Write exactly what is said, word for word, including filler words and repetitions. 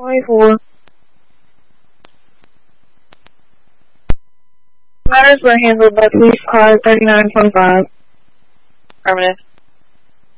twenty-four. Matters were handled by police car thirty-nine twenty-five. Affirmative.